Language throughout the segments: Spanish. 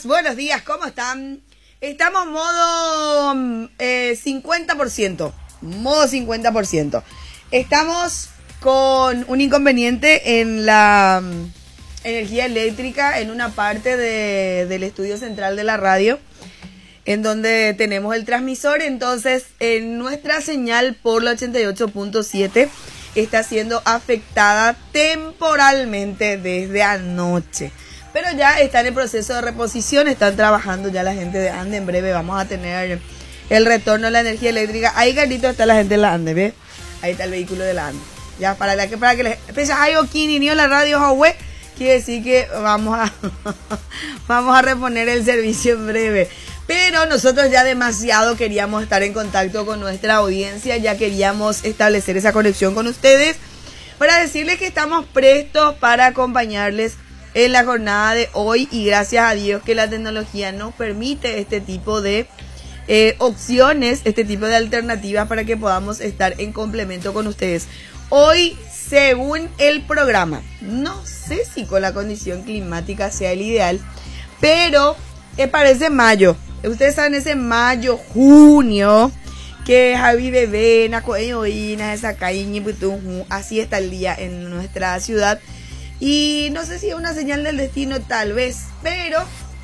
buenos días, ¿cómo están? Estamos modo 50%, modo 50%. Estamos con un inconveniente en la energía eléctrica en una parte del estudio central de la radio, en donde tenemos el transmisor. Entonces, en nuestra señal por la 88.7 está siendo afectada temporalmente desde anoche. Pero ya está en el proceso de reposición, están trabajando ya la gente de ANDE. En breve vamos a tener el retorno de la energía eléctrica. Ahí, Carlito, está la gente de la ANDE, ¿ves? Ahí está el vehículo de la ANDE. Ya, para que les... Pesa hay Okini, ni la radio, Huawei. Quiere decir que vamos a reponer el servicio en breve. Pero nosotros ya demasiado queríamos estar en contacto con nuestra audiencia, ya queríamos establecer esa conexión con ustedes para decirles que estamos prestos para acompañarles en la jornada de hoy, y gracias a Dios que la tecnología nos permite este tipo de opciones, este tipo de alternativas para que podamos estar en complemento con ustedes. Hoy, según el programa, no sé si con la condición climática sea el ideal, pero parece mayo. Ustedes saben, ese mayo, junio, que Javi Bebé, así está el día en nuestra ciudad. Y no sé si es una señal del destino, tal vez, pero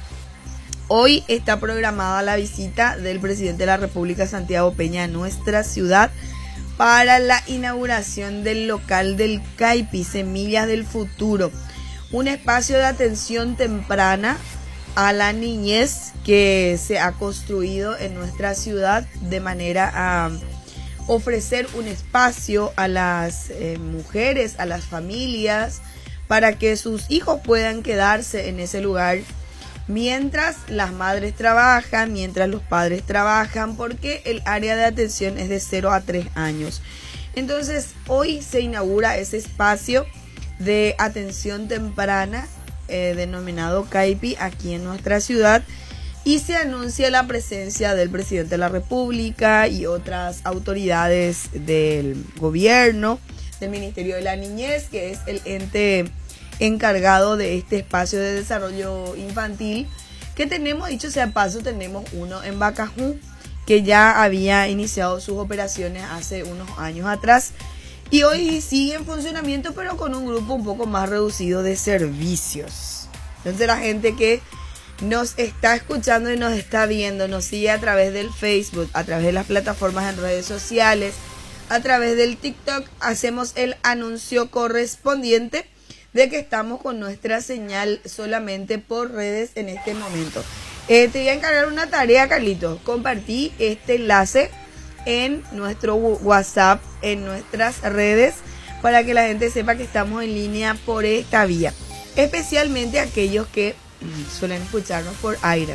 hoy está programada la visita del presidente de la República, Santiago Peña, a nuestra ciudad para la inauguración del local del CAIPI, Semillas del Futuro, un espacio de atención temprana a la niñez que se ha construido en nuestra ciudad de manera a ofrecer un espacio a las mujeres, a las familias, para que sus hijos puedan quedarse en ese lugar mientras las madres trabajan, mientras los padres trabajan, porque el área de atención es de 0 a 3 años. Entonces, hoy se inaugura ese espacio de atención temprana denominado CAIPI aquí en nuestra ciudad, y se anuncia la presencia del presidente de la República y otras autoridades del gobierno, del Ministerio de la Niñez, que es el ente encargado de este espacio de desarrollo infantil, que tenemos, dicho sea paso, tenemos uno en Bacajú, que ya había iniciado sus operaciones hace unos años atrás, y hoy sigue en funcionamiento, pero con un grupo un poco más reducido de servicios. Entonces, la gente que nos está escuchando y nos está viendo, nos sigue a través del Facebook, a través de las plataformas en redes sociales, a través del TikTok, hacemos el anuncio correspondiente de que estamos con nuestra señal solamente por redes en este momento. Te voy a encargar una tarea, Carlito. Compartí este enlace en nuestro WhatsApp, en nuestras redes, para que la gente sepa que estamos en línea por esta vía. Especialmente aquellos que suelen escucharnos por aire.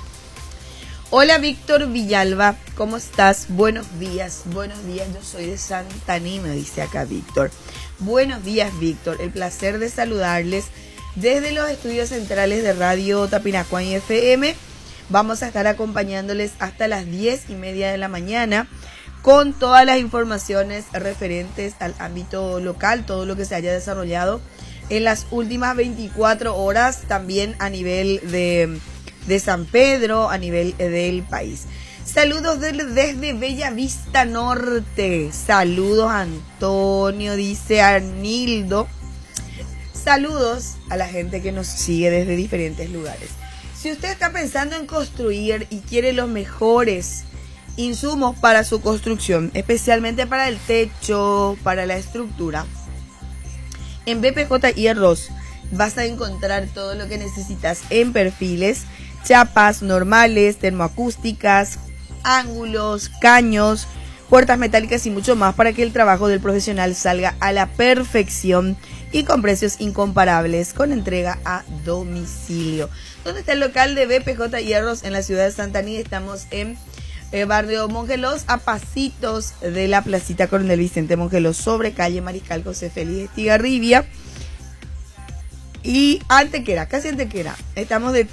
Hola, Víctor Villalba, ¿cómo estás? Buenos días, yo soy de Santaní, me dice acá Víctor. Buenos días, Víctor, el placer de saludarles desde los estudios centrales de Radio Tapinacuay FM. Vamos a estar acompañándoles hasta las 10:30 de la mañana con todas las informaciones referentes al ámbito local, todo lo que se haya desarrollado en las últimas 24 horas, también a nivel de San Pedro, a nivel del país. Saludos desde Bella Vista Norte. Saludos, Antonio, dice Arnildo. Saludos a la gente que nos sigue desde diferentes lugares. Si usted está pensando en construir y quiere los mejores insumos para su construcción, especialmente para el techo, para la estructura, en BPJ Hierros vas a encontrar todo lo que necesitas en perfiles, chapas normales, termoacústicas, ángulos, caños, puertas metálicas y mucho más, para que el trabajo del profesional salga a la perfección y con precios incomparables, con entrega a domicilio. ¿Dónde está el local de BPJ Hierros? En la ciudad de Santaní. Estamos en barrio Mongelos, a pasitos de la placita Coronel Vicente Mongelos, sobre calle Mariscal José Félix Estigarribia y Antequera, casi Antequera. Estamos